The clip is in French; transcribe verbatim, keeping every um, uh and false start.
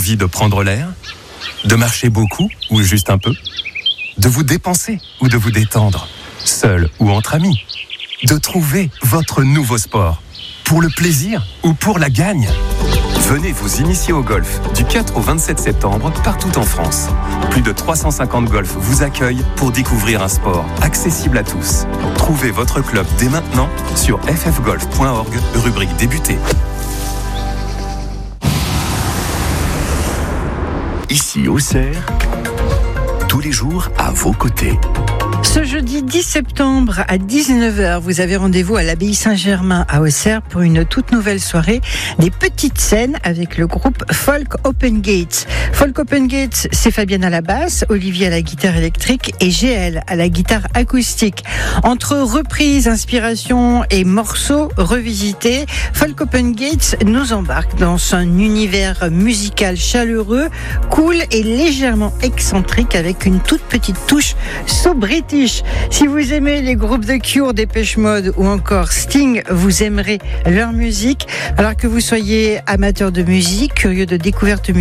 Envie de prendre l'air? De marcher beaucoup ou juste un peu? De vous dépenser ou de vous détendre? Seul ou entre amis? De trouver votre nouveau sport? Pour le plaisir ou pour la gagne? Venez vous initier au golf du quatre au vingt-sept septembre partout en France. Plus de trois cent cinquante golfs vous accueillent pour découvrir un sport accessible à tous. Trouvez votre club dès maintenant sur f f golf point org, rubrique débuter. Ici Auxerre, tous les jours à vos côtés. Ce jeudi dix septembre à dix-neuf heures, vous avez rendez-vous à l'abbaye Saint-Germain à Auxerre pour une toute nouvelle soirée des petites scènes avec le groupe Folk Open Gates. Folk Open Gates, c'est Fabienne à la basse, Olivier à la guitare électrique et G L à la guitare acoustique. Entre reprises, inspirations et morceaux revisités, Folk Open Gates nous embarque dans un univers musical chaleureux, cool et légèrement excentrique avec une toute petite touche so british. Si vous aimez les groupes The Cure, Depeche Mode ou encore Sting, vous aimerez leur musique. Alors que vous soyez amateur de musique, curieux de découverte musicale,